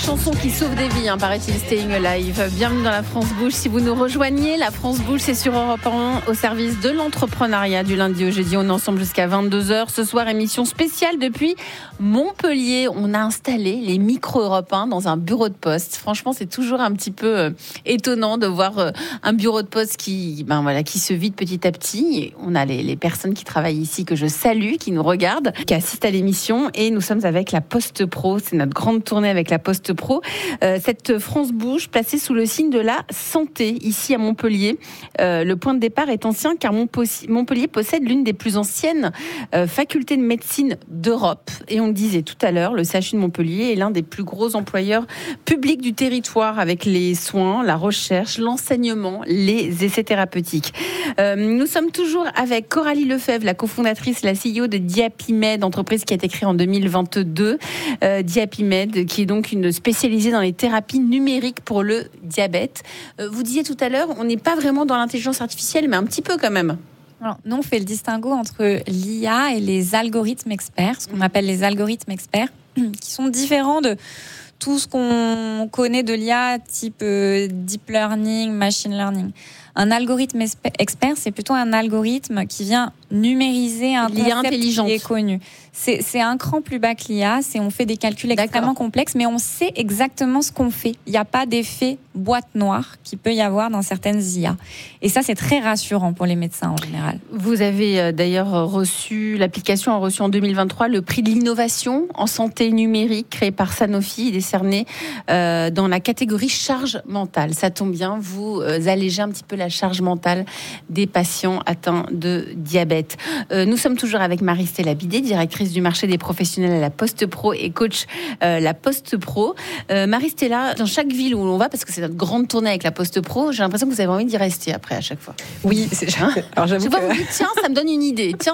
Chanson qui sauve des vies, paraît-il, Staying Alive. Bienvenue dans La France Bouge. Si vous nous rejoignez, La France Bouge, c'est sur Europe 1 au service de l'entrepreneuriat du lundi au jeudi. On est ensemble jusqu'à 22h. Ce soir, émission spéciale depuis Montpellier. On a installé les micros Europe 1 dans un bureau de poste. Franchement, c'est toujours un petit peu étonnant de voir un bureau de poste qui se vide petit à petit. Et on a les personnes qui travaillent ici que je salue, qui nous regardent, qui assistent à l'émission. Et nous sommes avec la Poste Pro. C'est notre grande tournée avec la Poste Pro. Cette France Bouge placée sous le signe de la santé ici à Montpellier. Le point de départ est ancien car Montpellier possède l'une des plus anciennes facultés de médecine d'Europe. Et on le disait tout à l'heure, le CHU de Montpellier est l'un des plus gros employeurs publics du territoire avec les soins, la recherche, l'enseignement, les essais thérapeutiques. Nous sommes toujours avec Coralie Lefebvre, la cofondatrice, la CEO de Diapimed, entreprise qui a été créée en 2022. Diapimed, qui est donc une spécialisée dans les thérapies numériques pour le diabète. Vous disiez tout à l'heure, on n'est pas vraiment dans l'intelligence artificielle, mais un petit peu quand même. Alors, nous, on fait le distinguo entre l'IA et les algorithmes experts, ce qu'on appelle les algorithmes experts, qui sont différents de tout ce qu'on connaît de l'IA, type deep learning, machine learning. Un algorithme expert, c'est plutôt un algorithme qui vient numériser un concept qui est connu. C'est un cran plus bas que l'IA, on fait des calculs extrêmement complexes, mais on sait exactement ce qu'on fait. Il n'y a pas d'effet boîte noire qu'il peut y avoir dans certaines IA. Et ça, c'est très rassurant pour les médecins en général. Vous avez d'ailleurs l'application a reçu en 2023 le prix de l'innovation en santé numérique créé par Sanofi et décerné dans la catégorie charge mentale. Ça tombe bien, vous allégez un petit peu la charge mentale des patients atteints de diabète. Nous sommes toujours avec Marie-Stella Bidet, directrice du marché des professionnels à la Poste Pro et coach la Poste Pro. Marie-Stella, dans chaque ville où l'on va, parce que c'est notre grande tournée avec la Poste Pro, j'ai l'impression que vous avez envie d'y rester après à chaque fois. Oui, alors j'avoue que... vous dites, tiens, ça me donne une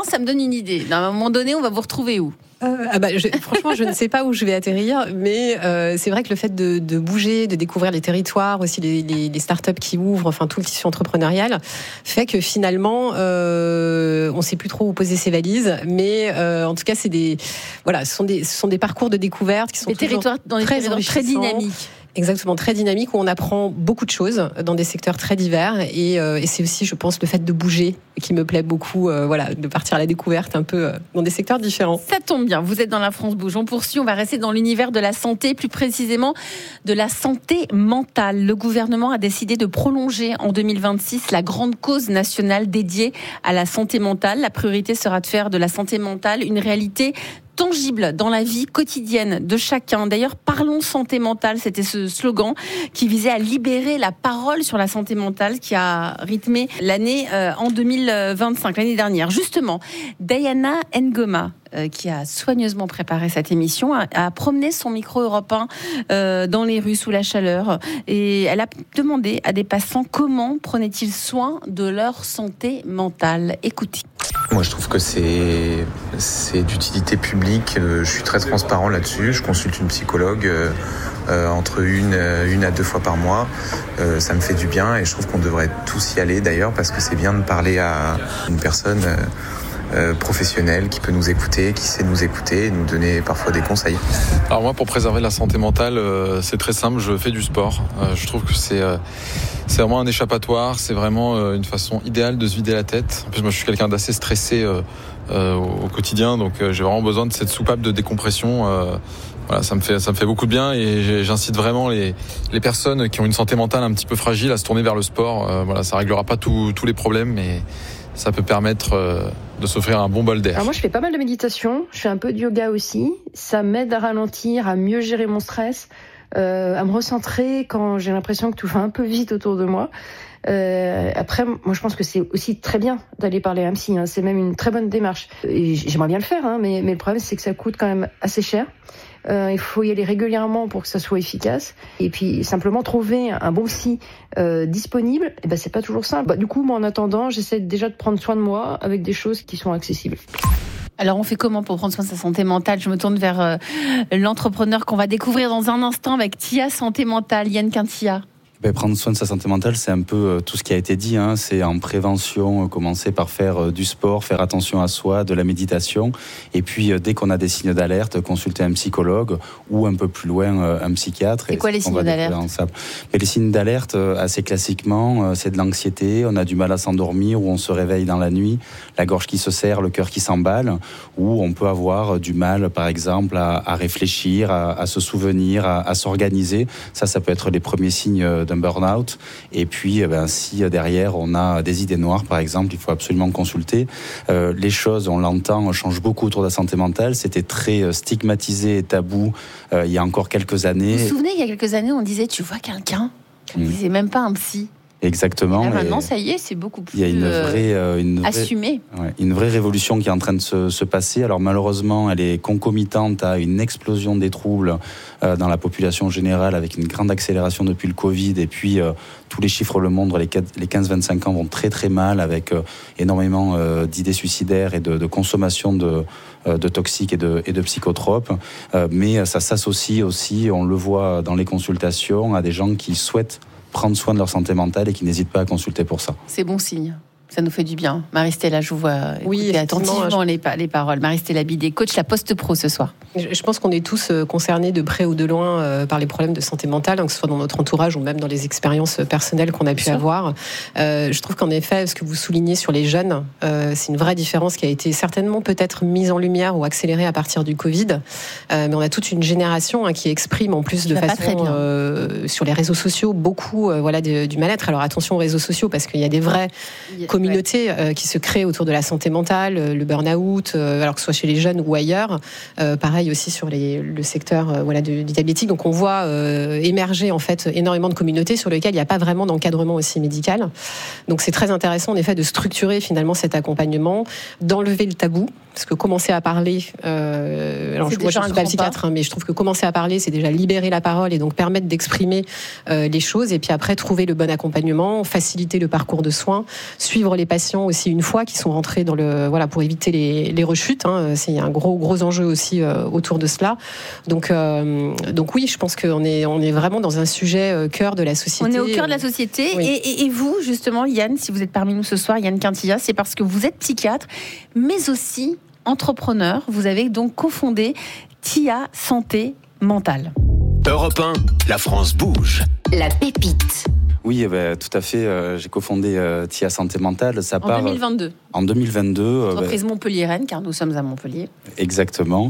idée. À un moment donné, on va vous retrouver où ? Franchement, je ne sais pas où je vais atterrir, mais c'est vrai que le fait de bouger, de découvrir les territoires, aussi les startups qui ouvrent, enfin tout le tissu entrepreneurial, fait que finalement, on ne sait plus trop où poser ses valises. Mais en tout cas, ce sont des parcours de découverte qui sont très dynamiques. Exactement, très dynamique, où on apprend beaucoup de choses dans des secteurs très divers. Et c'est aussi, je pense, le fait de bouger qui me plaît beaucoup, de partir à la découverte un peu dans des secteurs différents. Ça tombe bien, vous êtes dans la France Bouge. On poursuit, on va rester dans l'univers de la santé, plus précisément de la santé mentale. Le gouvernement a décidé de prolonger en 2026 la grande cause nationale dédiée à la santé mentale. La priorité sera de faire de la santé mentale une réalité tangible dans la vie quotidienne de chacun. D'ailleurs, parlons santé mentale, c'était ce slogan qui visait à libérer la parole sur la santé mentale qui a rythmé l'année en 2025, l'année dernière. Justement, Diana Ngoma, qui a soigneusement préparé cette émission, a promené son micro Europe 1 dans les rues sous la chaleur et elle a demandé à des passants comment prenaient-ils soin de leur santé mentale. Écoutez. Moi, je trouve que c'est d'utilité publique. Je suis très transparent là-dessus. Je consulte une psychologue entre une à 2 fois par mois. Ça me fait du bien et je trouve qu'on devrait tous y aller d'ailleurs parce que c'est bien de parler à une personne professionnelle qui peut nous écouter, qui sait nous écouter et nous donner parfois des conseils. Alors moi, pour préserver la santé mentale, c'est très simple, je fais du sport. Je trouve que c'est vraiment un échappatoire, c'est vraiment une façon idéale de se vider la tête. En plus, moi, je suis quelqu'un d'assez stressé au quotidien, donc j'ai vraiment besoin de cette soupape de décompression. Voilà, ça me fait beaucoup de bien et j'incite vraiment les personnes qui ont une santé mentale un petit peu fragile à se tourner vers le sport. Voilà, ça réglera pas tous les problèmes, mais ça peut permettre de s'offrir un bon bol d'air. Alors moi, je fais pas mal de méditation, je fais un peu de yoga aussi. Ça m'aide à ralentir, à mieux gérer mon stress, à me recentrer quand j'ai l'impression que tout va un peu vite autour de moi. Après, moi, je pense que c'est aussi très bien d'aller parler à un psy. C'est même une très bonne démarche. Et j'aimerais bien le faire, mais le problème, c'est que ça coûte quand même assez cher. Il faut y aller régulièrement pour que ça soit efficace. Et puis, simplement trouver un bon psy disponible, c'est pas toujours simple. Du coup, moi, en attendant, j'essaie déjà de prendre soin de moi avec des choses qui sont accessibles. Alors, on fait comment pour prendre soin de sa santé mentale ? Je me tourne vers l'entrepreneur qu'on va découvrir dans un instant avec Tia Santé Mentale, Yann Quintia. Prendre soin de sa santé mentale, c'est un peu tout ce qui a été dit. C'est en prévention, commencer par faire du sport, faire attention à soi, de la méditation. Et puis, dès qu'on a des signes d'alerte, consulter un psychologue ou un peu plus loin, un psychiatre. C'est quoi les signes d'alerte ? Mais les signes d'alerte, assez classiquement, c'est de l'anxiété, on a du mal à s'endormir ou on se réveille dans la nuit, la gorge qui se serre, le cœur qui s'emballe, ou on peut avoir du mal, par exemple, à réfléchir, à se souvenir, à s'organiser. Ça peut être les premiers signes d'un burn-out. Et puis, si derrière on a des idées noires, par exemple, il faut absolument consulter. Les choses, on l'entend, changent beaucoup autour de la santé mentale. C'était très stigmatisé et tabou il y a encore quelques années. Vous vous souvenez, il y a quelques années, on disait, tu vois quelqu'un ? On disait même pas un psy. Exactement. Et là, maintenant, ça y est, c'est beaucoup plus assumé. Une vraie révolution qui est en train de se passer. Alors malheureusement, elle est concomitante à une explosion des troubles dans la population générale, avec une grande accélération depuis le Covid. Et puis, tous les chiffres le montrent, les 15-25 ans vont très très mal, avec énormément d'idées suicidaires et de consommation de toxiques et de psychotropes. Mais ça s'associe aussi, on le voit dans les consultations, à des gens qui souhaitent prendre soin de leur santé mentale et qui n'hésitent pas à consulter pour ça. C'est bon signe. Ça nous fait du bien. Marie-Stella, je vous vois écouter attentivement les paroles. Marie-Stella Bidet, coach La Poste Pro ce soir. Je pense qu'on est tous concernés de près ou de loin par les problèmes de santé mentale, que ce soit dans notre entourage ou même dans les expériences personnelles qu'on a pu avoir. Je trouve qu'en effet, ce que vous soulignez sur les jeunes, c'est une vraie différence qui a été certainement peut-être mise en lumière ou accélérée à partir du Covid. Mais on a toute une génération qui exprime en plus de façon sur les réseaux sociaux beaucoup du mal-être. Alors attention aux réseaux sociaux, parce qu'il y a des vraies communautés qui se créent autour de la santé mentale, le burn-out, alors que ce soit chez les jeunes ou ailleurs. Pareil aussi sur le secteur du diabétique. Donc on voit émerger en fait énormément de communautés sur lesquelles il n'y a pas vraiment d'encadrement aussi médical. Donc c'est très intéressant en effet de structurer finalement cet accompagnement, d'enlever le tabou, parce que commencer à parler, alors moi je ne suis pas psychiatre, mais je trouve que commencer à parler, c'est déjà libérer la parole et donc permettre d'exprimer les choses, et puis après trouver le bon accompagnement, faciliter le parcours de soins, suivre les patients aussi une fois qu'ils sont rentrés dans pour éviter les rechutes. C'est un gros enjeu aussi autour de cela. Donc oui, je pense qu'on est vraiment dans un sujet cœur de la société. On est au cœur de la société. Oui. Et vous, justement, Yann, si vous êtes parmi nous ce soir, Yann Quintilla, c'est parce que vous êtes psychiatre, mais aussi entrepreneur. Vous avez donc cofondé TIA Santé Mentale. Europe 1, la France bouge. La pépite. Oui, tout à fait. J'ai cofondé TIA Santé Mentale. Ça part 2022. En 2022. Entreprise montpelliéraine, car nous sommes à Montpellier. Exactement.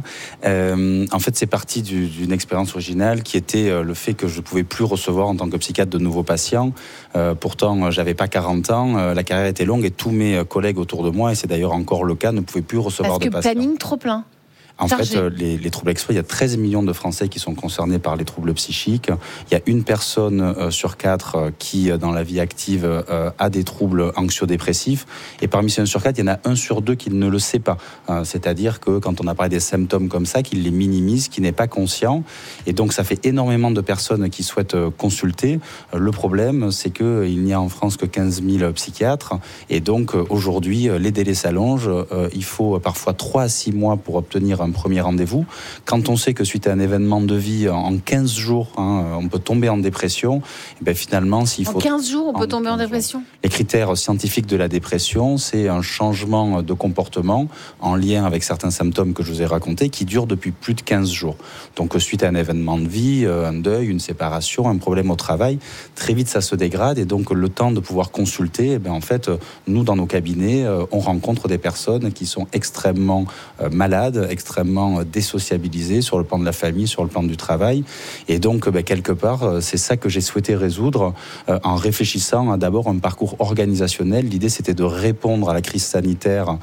En fait, c'est parti d'une expérience originale qui était le fait que je ne pouvais plus recevoir en tant que psychiatre de nouveaux patients. Pourtant, j'avais pas 40 ans. La carrière était longue et tous mes collègues autour de moi, et c'est d'ailleurs encore le cas, ne pouvaient plus recevoir de patients. Parce que planning trop plein. En fait, les troubles exprès, il y a 13 millions de Français qui sont concernés par les troubles psychiques. Il y a une personne sur 4 qui, dans la vie active, a des troubles anxio-dépressifs. Et parmi ces 1 sur 4, il y en a 1 sur 2 qui ne le sait pas. C'est-à-dire que quand on a parlé des symptômes comme ça, qu'il les minimise, qu'il n'est pas conscient. Et donc, ça fait énormément de personnes qui souhaitent consulter. Le problème, c'est qu'il n'y a en France que 15 000 psychiatres. Et donc, aujourd'hui, les délais s'allongent. Il faut parfois 3 à 6 mois pour obtenir un premier rendez-vous. Quand on sait que suite à un événement de vie, en 15 jours, on peut tomber en dépression, et bien finalement, s'il faut... En 15 jours, on peut tomber en dépression ? Les critères scientifiques de la dépression, c'est un changement de comportement en lien avec certains symptômes que je vous ai racontés, qui durent depuis plus de 15 jours. Donc, suite à un événement de vie, un deuil, une séparation, un problème au travail, très vite, ça se dégrade, et donc le temps de pouvoir consulter, et bien, en fait, nous, dans nos cabinets, on rencontre des personnes qui sont extrêmement malades, extrêmement désociabilisés sur le plan de la famille, sur le plan du travail. Et donc, quelque part, c'est ça que j'ai souhaité résoudre en réfléchissant à d'abord un parcours organisationnel. L'idée, c'était de répondre à la crise sanitaire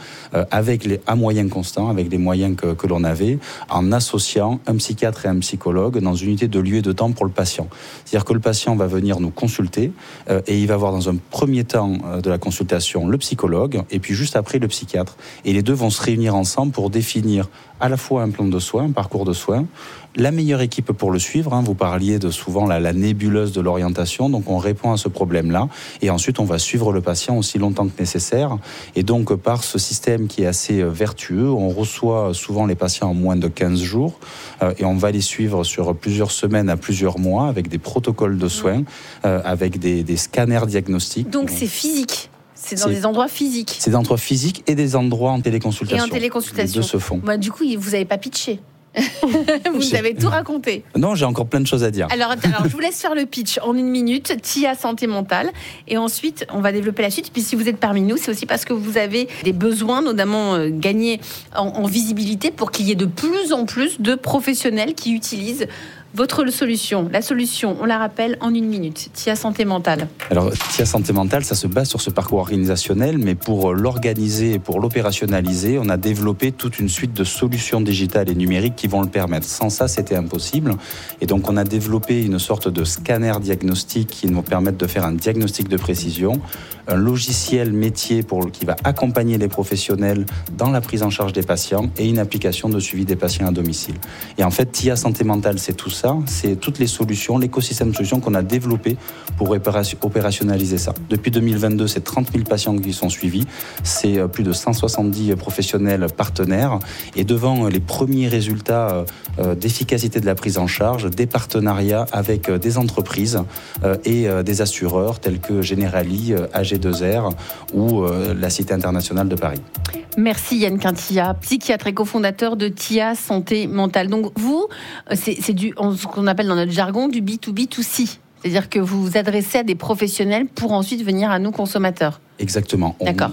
à moyens constants, avec les moyens que l'on avait, en associant un psychiatre et un psychologue dans une unité de lieu et de temps pour le patient. C'est-à-dire que le patient va venir nous consulter et il va voir dans un premier temps de la consultation le psychologue et puis juste après le psychiatre. Et les deux vont se réunir ensemble pour définir à la fois un plan de soins, un parcours de soins, la meilleure équipe pour le suivre. Vous parliez de souvent la nébuleuse de l'orientation, donc on répond à ce problème-là. Et ensuite, on va suivre le patient aussi longtemps que nécessaire. Et donc, par ce système qui est assez vertueux, on reçoit souvent les patients en moins de 15 jours et on va les suivre sur plusieurs semaines à plusieurs mois avec des protocoles de soins, avec des scanners diagnostiques. Donc, c'est physique. C'est dans des endroits physiques. C'est des endroits physiques et des endroits en téléconsultation. Et en téléconsultation. Les deux se font. Bah, du coup, vous n'avez pas pitché. Vous avez tout raconté. Non, j'ai encore plein de choses à dire. Alors, je vous laisse faire le pitch en 1 minute. TIA Santé Mentale. Et ensuite, on va développer la suite. Puis si vous êtes parmi nous, c'est aussi parce que vous avez des besoins, notamment gagner en visibilité pour qu'il y ait de plus en plus de professionnels qui utilisent votre solution. La solution, on la rappelle en 1 minute. TIA Santé Mentale. Alors, TIA Santé Mentale, ça se base sur ce parcours organisationnel, mais pour l'organiser et pour l'opérationnaliser, on a développé toute une suite de solutions digitales et numériques qui vont le permettre. Sans ça, c'était impossible. Et donc, on a développé une sorte de scanner diagnostic qui nous permet de faire un diagnostic de précision, un logiciel métier qui va accompagner les professionnels dans la prise en charge des patients et une application de suivi des patients à domicile. Et en fait, TIA Santé Mentale, c'est tout ça. C'est toutes les solutions, l'écosystème de solutions qu'on a développé pour opérationnaliser ça. Depuis 2022, c'est 30 000 patients qui sont suivis, c'est plus de 170 professionnels partenaires. Et devant les premiers résultats d'efficacité de la prise en charge, des partenariats avec des entreprises et des assureurs tels que Generali, AG2R ou la Cité internationale de Paris. Merci Yann Quintilla, psychiatre et cofondateur de TIA Santé Mentale. Donc vous, c'est ce qu'on appelle dans notre jargon du B2B2C. C'est-à-dire que vous vous adressez à des professionnels pour ensuite venir à nous consommateurs. Exactement. D'accord.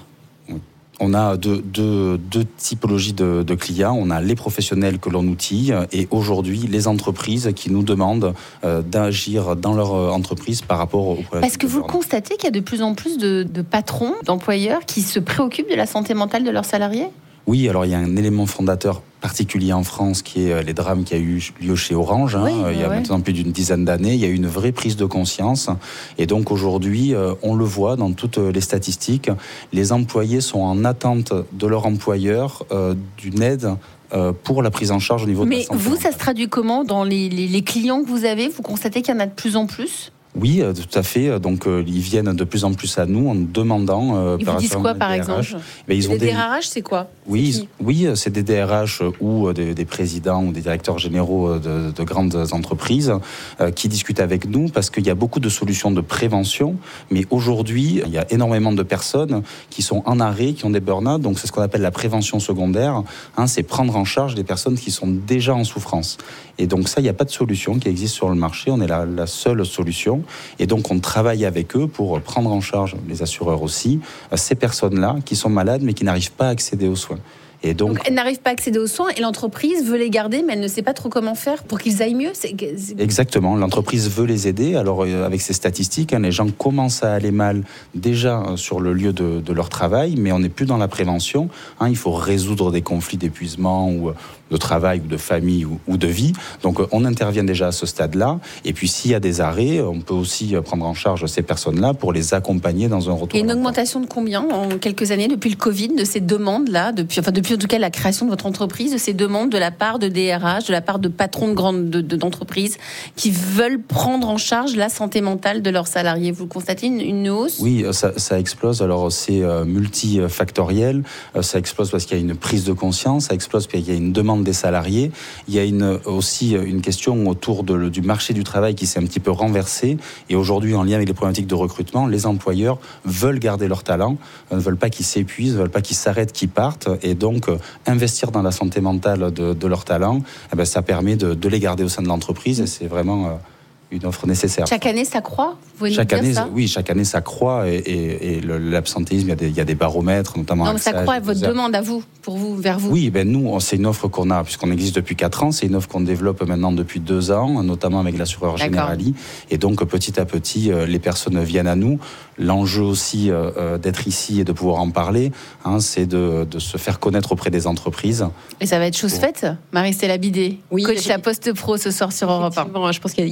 On a deux typologies de clients. On a les professionnels que l'on outille et aujourd'hui les entreprises qui nous demandent d'agir dans leur entreprise par rapport aux problèmes. Parce que vous constatez qu'il y a de plus en plus de patrons, d'employeurs qui se préoccupent de la santé mentale de leurs salariés ? Oui, alors il y a un élément fondateur particulier en France qui est les drames qui a eu lieu chez Orange. Il y a maintenant plus d'une dizaine d'années. Il y a eu une vraie prise de conscience. Et donc aujourd'hui, on le voit dans toutes les statistiques, les employés sont en attente de leur employeur d'une aide pour la prise en charge au niveau de la santé. Mais vous, ça se traduit comment dans les clients que vous avez ? Vous constatez qu'il y en a de plus en plus ? Oui, tout à fait. Donc, ils viennent de plus en plus à nous en nous demandant... Ils vous disent quoi, par exemple ? Ils ont des DRH, c'est quoi ? Oui, c'est des DRH ou des présidents ou des directeurs généraux de grandes entreprises qui discutent avec nous parce qu'il y a beaucoup de solutions de prévention. Mais aujourd'hui, il y a énormément de personnes qui sont en arrêt, qui ont des burn-out. Donc, c'est ce qu'on appelle la prévention secondaire. C'est prendre en charge des personnes qui sont déjà en souffrance. Et donc, ça, il n'y a pas de solution qui existe sur le marché. On est la seule solution. Et donc, on travaille avec eux pour prendre en charge, les assureurs aussi, ces personnes-là qui sont malades mais qui n'arrivent pas à accéder aux soins. Et donc elles n'arrivent pas à accéder aux soins et l'entreprise veut les garder, mais elle ne sait pas trop comment faire pour qu'ils aillent mieux. Exactement, l'entreprise veut les aider. Alors avec ces statistiques, les gens commencent à aller mal déjà sur le lieu de leur travail, mais on n'est plus dans la prévention. Il faut résoudre des conflits d'épuisement ou de travail ou de famille ou de vie. Donc on intervient déjà à ce stade-là. Et puis s'il y a des arrêts, on peut aussi prendre en charge ces personnes-là pour les accompagner dans un retour. Il y a une augmentation de combien en quelques années depuis le Covid de ces demandes-là, depuis en tout cas la création de votre entreprise, de ces demandes de la part de DRH, de la part de patrons d'entreprises qui veulent prendre en charge la santé mentale de leurs salariés. Vous constatez une hausse ? Oui, ça explose. Alors c'est multifactoriel. Ça explose parce qu'il y a une prise de conscience. Ça explose parce qu'il y a une demande des salariés. Il y a aussi une question autour du marché du travail qui s'est un petit peu renversé. Et aujourd'hui, en lien avec les problématiques de recrutement, les employeurs veulent garder leurs talents, ne veulent pas qu'ils s'épuisent, ne veulent pas qu'ils s'arrêtent, qu'ils partent. Et donc, investir dans la santé mentale de leurs talents, ça permet de les garder au sein de l'entreprise. Et c'est vraiment une offre nécessaire. Chaque année, ça croît ? Vous pouvez chaque nous dire année, ça ? Oui, chaque année, ça croît. Et l'absentéisme, il y a des baromètres, notamment... Non, mais ça croît, votre demande à vous, vers vous. Oui, nous, c'est une offre qu'on a, puisqu'on existe depuis 4 ans. C'est une offre qu'on développe maintenant depuis 2 ans, notamment avec l'assureur Generali. Et donc, petit à petit, les personnes viennent à nous. L'enjeu aussi d'être ici et de pouvoir en parler, c'est de se faire connaître auprès des entreprises. Et ça va être chose faite, Marie-Stella Bidet, coach à Poste Pro ce soir sur Europe 1. Je pense qu'il y a des passerelles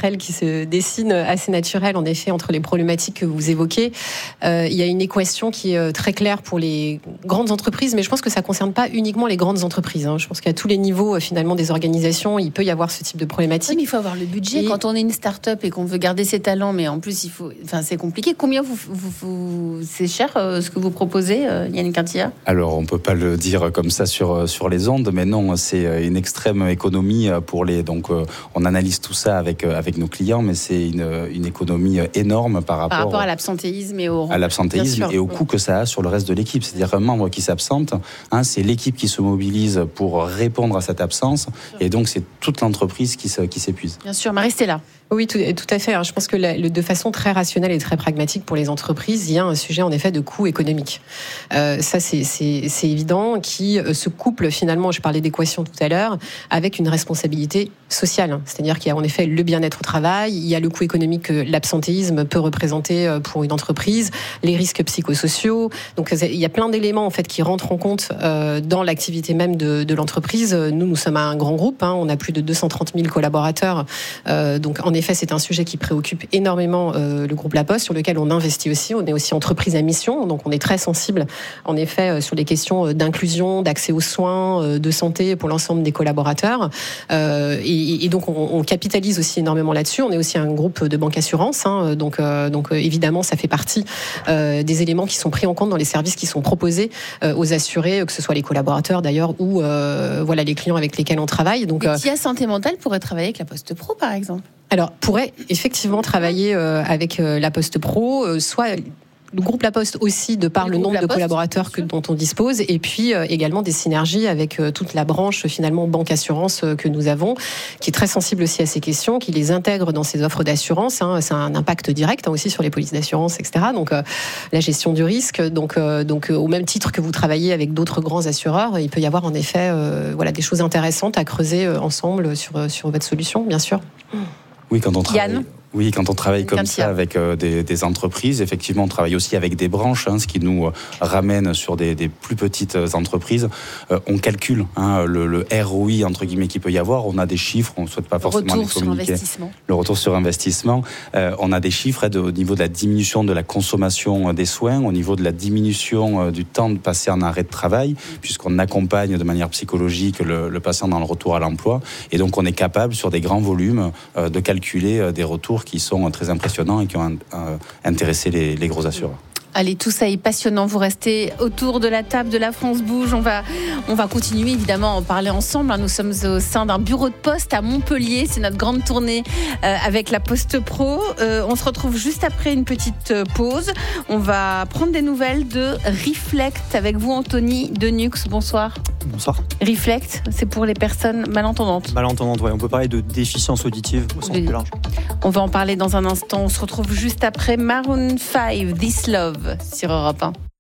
passerelle qui se dessine assez naturelle, en effet, entre les problématiques que vous évoquez. Il y a une équation qui est très claire pour les grandes entreprises, mais je pense que ça ne concerne pas uniquement les grandes entreprises. Je pense qu'à tous les niveaux, finalement, des organisations, il peut y avoir ce type de problématique. Oui, mais il faut avoir le budget. Quand on est une start-up et qu'on veut garder ses talents, mais en plus, c'est compliqué. Combien c'est cher ce que vous proposez, Yannick Quintilla ? Alors, on ne peut pas le dire comme ça sur les ondes, mais non, c'est une extrême économie pour les. Donc, on analyse tout ça avec nos clients, mais c'est une économie énorme par rapport à l'absentéisme et au coût que ça a sur le reste de l'équipe. C'est-à-dire un membre qui s'absente, c'est l'équipe qui se mobilise pour répondre à cette absence, et donc c'est toute l'entreprise qui s'épuise. Bien sûr, Marie Stella. Oui, tout à fait. Je pense que de façon très rationnelle et très pragmatique pour les entreprises, il y a un sujet en effet de coût économique. Ça, c'est évident, qui se couple finalement, je parlais d'équation tout à l'heure, avec une responsabilité sociale. C'est-à-dire qu'il y a en effet le bien-être au travail, il y a le coût économique que l'absentéisme peut représenter pour une entreprise, les risques psychosociaux. Donc il y a plein d'éléments en fait qui rentrent en compte dans l'activité même de l'entreprise. Nous sommes un grand groupe, on a plus de 230 000 collaborateurs. Donc en effet, c'est un sujet qui préoccupe énormément le groupe La Poste, sur lequel on investit aussi. On est aussi entreprise à mission, donc on est très sensible, en effet, sur les questions d'inclusion, d'accès aux soins, de santé pour l'ensemble des collaborateurs. Et donc, on capitalise aussi énormément là-dessus. On est aussi un groupe de banque assurance, donc évidemment, ça fait partie des éléments qui sont pris en compte dans les services qui sont proposés aux assurés, que ce soit les collaborateurs d'ailleurs ou les clients avec lesquels on travaille. Donc, Tia Santé Mentale pourrait travailler avec La Poste Pro, par exemple. Alors, pourrait effectivement travailler avec La Poste Pro, soit le groupe La Poste aussi, de par le nombre de collaborateurs dont on dispose, et puis également des synergies avec toute la branche finalement banque assurance que nous avons, qui est très sensible aussi à ces questions, qui les intègre dans ses offres d'assurance. Ça a un impact direct aussi sur les polices d'assurance, etc. Donc la gestion du risque. Donc au même titre que vous travaillez avec d'autres grands assureurs, il peut y avoir en effet des choses intéressantes à creuser ensemble sur votre solution, bien sûr. Oui, quand on travaille. Yann ? Oui, quand on travaille comme ça avec des entreprises, effectivement, on travaille aussi avec des branches, ce qui nous ramène sur des plus petites entreprises. On calcule le ROI, entre guillemets, qu'il peut y avoir. On a des chiffres, on ne souhaite pas forcément les communiquer. Le retour sur investissement. On a des chiffres au niveau de la diminution de la consommation des soins, au niveau de la diminution du temps de passer en arrêt de travail, puisqu'on accompagne de manière psychologique le patient dans le retour à l'emploi. Et donc, on est capable, sur des grands volumes, de calculer des retours qui sont très impressionnants et qui ont intéressé les gros assureurs. Allez, tout ça est passionnant. Vous restez autour de la table de La France Bouge. On va continuer évidemment à en parler ensemble. Nous sommes au sein d'un bureau de poste à Montpellier. C'est notre grande tournée avec La Poste Pro. On se retrouve juste après une petite pause. On va prendre des nouvelles de Reflect avec vous, Anthony Denux. Bonsoir. Bonsoir. Reflect, c'est pour les personnes malentendantes. Malentendantes, oui. On peut parler de déficience auditive au sens plus large. On va en parler dans un instant. On se retrouve juste après Maroon 5, This Love, sur Europe 1.